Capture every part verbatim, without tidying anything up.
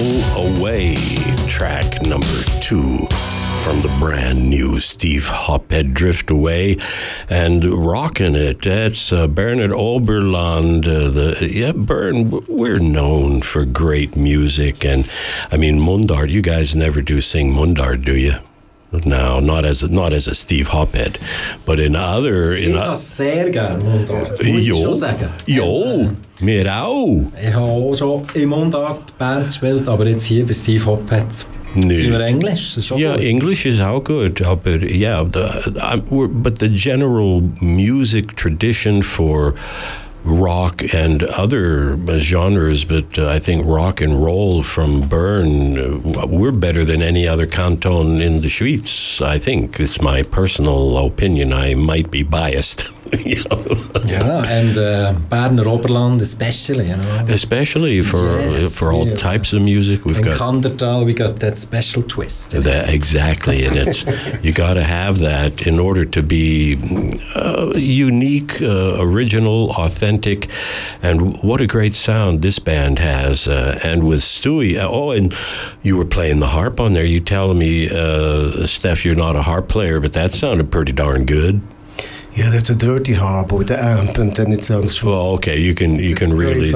Away, track number two from the brand new Steve Hopphead, Drift Away, and rocking it. That's uh, Bernard Oberland. Uh, the yeah, Bern. We're known for great music, and I mean Mundart. You guys never do sing Mundart, do you? No, not as a, not as a Steve Hopphead, but in other. In ich kann sehr gerne Mundart, muss ich schon sagen. Jo, mir auch. Ich habe auch schon in Mundart-Bands gespielt, aber jetzt hier bei Steve Hopphead sind wir Englisch. Das ist yeah, gut. English is how good. But yeah, the, I, we're, but the general music tradition for rock and other genres, but uh, I think rock and roll from Bern, uh, we're better than any other canton in the Schweiz. I think it's my personal opinion. I might be biased. You know? Yeah, and uh, Berner Oberland especially, you know. Especially for yes, for all yeah. types of music, we've in got Kandertal. We got that special twist. that, exactly, and it's you got to have that in order to be uh, unique, uh, original, authentic, and what a great sound this band has. Uh, and with Stewie, uh, oh, and you were playing the harp on there. You telling me, uh, Steph, you're not a harp player, but that sounded pretty darn good. Yeah, that's a dirty harp with the amp, and then it sounds. Well, okay, you can you can really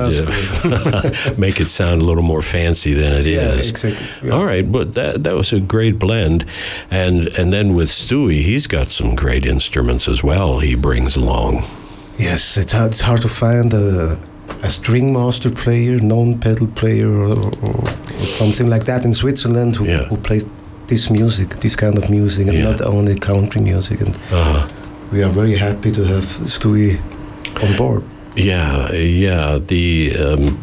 uh, make it sound a little more fancy than it yeah, is. Exactly. Yeah. All right, but that that was a great blend, and and then with Stewie, he's got some great instruments as well. He brings along. Yes, it's hard, it's hard to find a a string master player, non-pedal player, or, or, or something like that in Switzerland who Yeah. who plays this music, this kind of music, and Yeah. not only country music. And Uh-huh. we are very happy to have Stewie on board. Yeah, yeah. The um,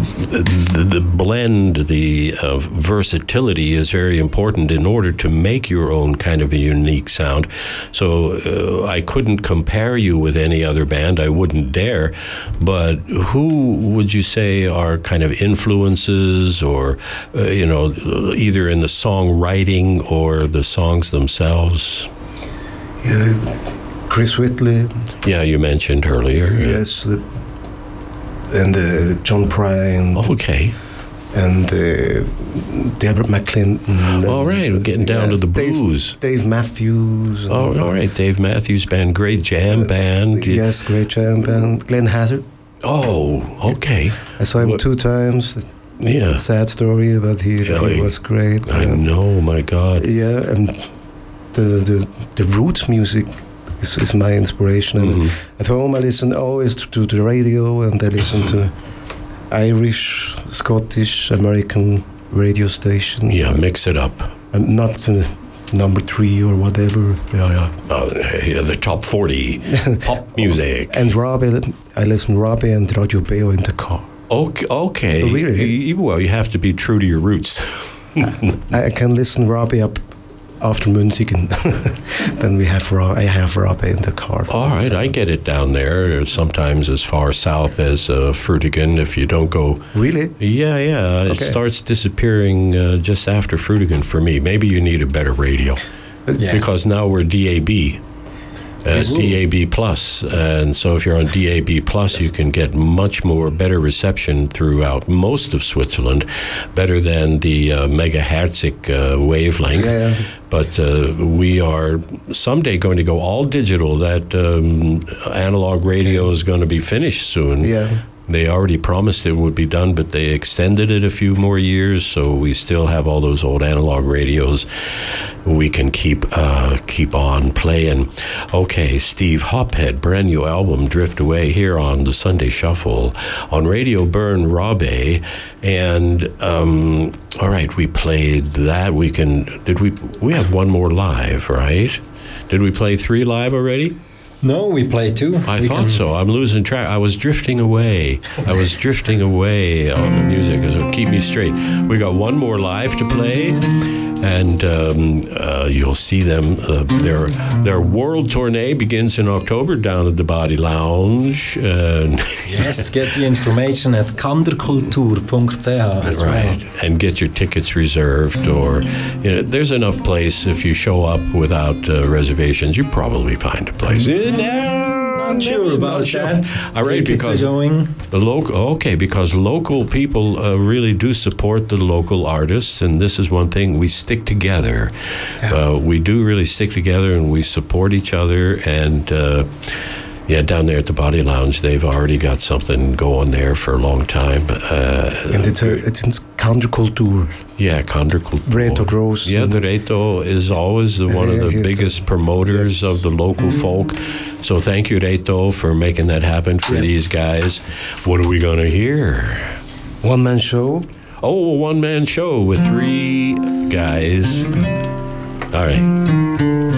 the, the blend, the uh, versatility is very important in order to make your own kind of a unique sound. So uh, I couldn't compare you with any other band. I wouldn't dare. But who would you say are kind of influences, or uh, you know, either in the songwriting or the songs themselves? Yeah, Chris Whitley. Yeah, you mentioned earlier. Yes, the, and uh, John Prine. Okay. And uh, Delbert McClinton. All right, we're getting down yes, to the Dave, blues. Dave Matthews. Oh, all right, Dave Matthews Band, great jam uh, band. Yes, great jam band. Glenn Hazard. Oh, okay. I saw him What? two times. Yeah. Sad story, but he, Yeah, he he- was great. I Uh, know, my God. Yeah, and the the, the roots music is, is my inspiration. And Mhm. at home, I listen always to the radio, and I listen to Irish, Scottish, American radio station. Yeah, mix it up. And not the number three or whatever. Yeah, yeah. Uh, yeah, the top forty pop music. And Robbie, I listen to Robbie and Radio Beo in the car. Okay, okay. Oh, really? Y- Well, you have to be true to your roots. I, I can listen Robbie up after Münzigen. Then we have Rob, I have Robbie in the car. All right, I get it down there. Sometimes as far south as uh, Frutigen, if you don't go. Really? Yeah, yeah. It Okay. starts disappearing uh, just after Frutigen for me. Maybe you need a better radio. Yeah. Because now we're D A B. Uh, Yes. D A B plus, and so if you're on D A B plus, you can get much more better reception throughout most of Switzerland, better than the uh, megahertzic uh, wavelength. Yeah, yeah. But uh, we are someday going to go all digital. That um, analog radio is going to be finished soon. Yeah. They already promised it would be done, but they extended it a few more years, so we still have all those old analog radios we can keep uh, keep on playing. Okay, Steve Hopphead, brand new album, Drift Away, here on the Sunday Shuffle on Radio Bern Rabe. And um, all right, we played that. We can did we we have one more live, right? Did we play three live already? No, we play two. I we thought can- so. I'm losing track. I was drifting away. I was drifting away on the music. So keep me straight. We got one more live to play, and um, uh, you'll see them. Uh, their their world tournée begins in October down at the Body Lounge. And Yes, get the information at kanderkultur dot c h as well. right, and get your tickets reserved, or you know, there's enough place if you show up without uh, reservations. You probably find a place. No. not sure about sure. that. All right, Tickets because are going. the local okay, because local people uh, really do support the local artists, and this is one thing, we stick together. Yeah. Uh, we do really stick together, and we support each other. And uh, yeah, down there at the Body Lounge, they've already got something going there for a long time. Uh, and it's a it's in counterculture. Yeah, counterculture. Reto Gross. Yeah, the Reto is always the, one Yeah, of the he's biggest the- promoters yes. of the local folk. So thank you, Reto, for making that happen for Yeah. these guys. What are we going to hear? One man show. Oh, a one-man show with three guys. All right.